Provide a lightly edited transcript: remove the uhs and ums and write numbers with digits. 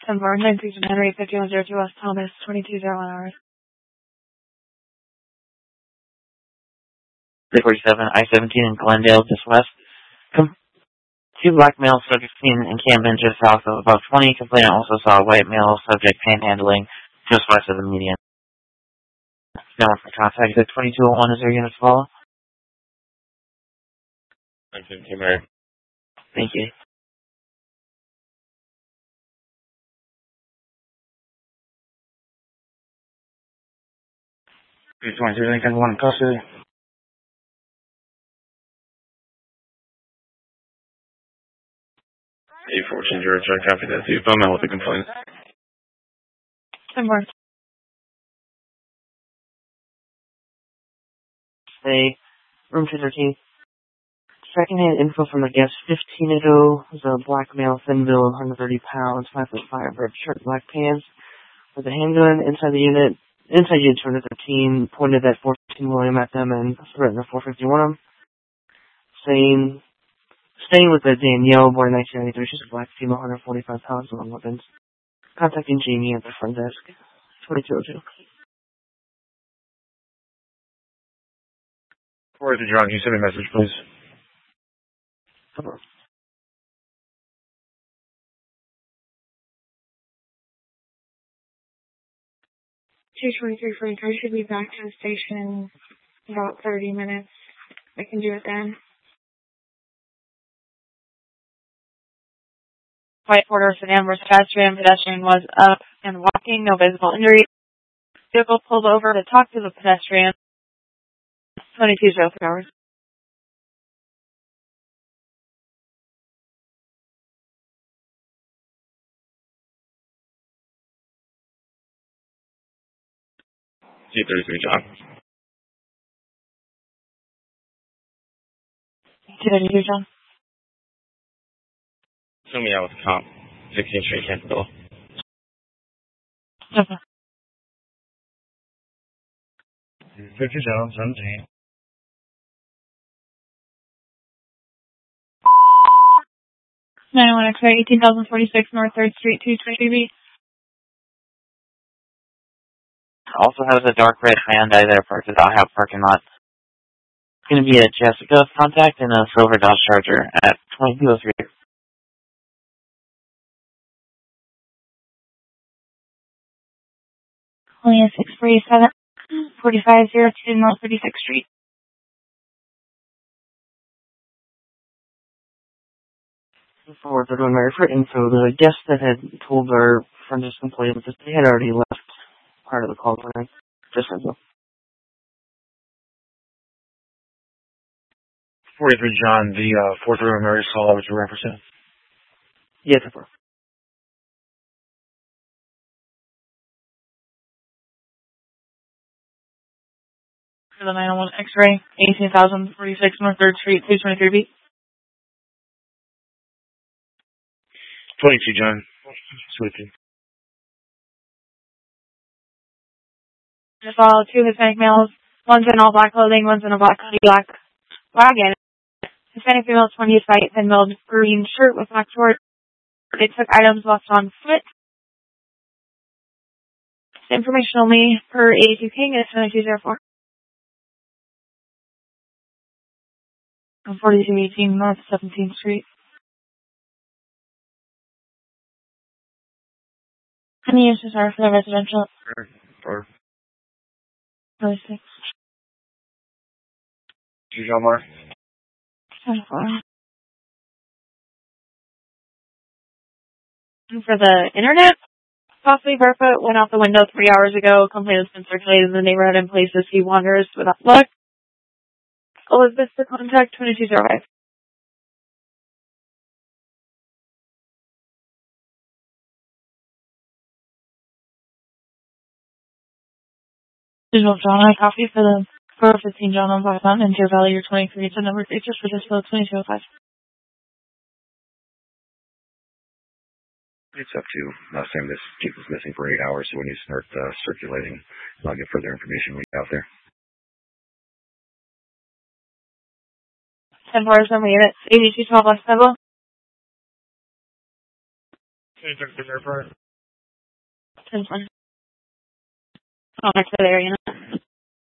Bar 937 Henry 5102 West Thomas 2201 hours. 347 I-17 in Glendale, just west. Two black male subjects seen in Camden just south of about 20. Complainant also saw a white male subject panhandling just west of the median. No one for contact. The 2201 is their unit to follow. I'm 15, Mary. Thank you. Lincoln 1 custody. 814 George, I copy that. See if I'm out with the complaint. 10 Bar. Say, room 213. Secondhand info from the guest 15 ago was a black male, thin build, 130 pounds, 5'5", red shirt, black pants, with a handgun inside unit 213, pointed at 415 William at them and threatened a 451 them. Staying with the Danielle, born 1993, she's a black female, 145 pounds, long weapons. Contacting Jamie at the front desk. 2202. Where's the John? Can you send me a message, please? Hello. 223 Frank, I should be back to the station in about 30 minutes. I can do it then. White Porter sedan versus pedestrian. Pedestrian was up and walking, no visible injury. Vehicle pulled over to talk to the pedestrian. 2203 hours. G33, John. 232, John. Send me out with the comp. 16th Street, Canterville. Okay. 57, 17. 91 X-ray, 18,046 North 3rd Street, 223B. Also has a dark red Hyundai there parked at the IHOP parking lot. It's going to be a Jessica contact and a silver Dodge Charger at 2203. Only a 647, 4502 North 36th Street. Forward to Mary for info. The guest that had told our friend just complained that they had already left part of the call plan. Just info. 43 John, the 4th room Mary saw what you represent. Yes, of course. For the 901 X-ray, 18,046 North 3rd Street, 223B. 22 John. Switching. I saw two Hispanic males. One's in all black clothing, one's in a black wagon. Hispanic female, 20 height, thin milled green shirt with black shorts. They took items left on foot. Information only per 82 King is 7204. 4218 North 17th Street. Any uses are for the residential? Or 46. John Mark. 24. And for the internet, possibly barefoot went out the window 3 hours ago. Complaint has been circulated in the neighborhood in places he wanders without luck. Elizabeth to contact 2205. Digital John, I copy for the 415 John on Black Mountain and Deer Valley, your 23 to number 3 just for this bill 2205. It's up to saying this chief was missing for 8 hours, so when you start circulating, I'll get further information when you get out there. 10 bars on the units, 8212 West Pebble. Can you check the airport? 10-20. Oh, next to the area.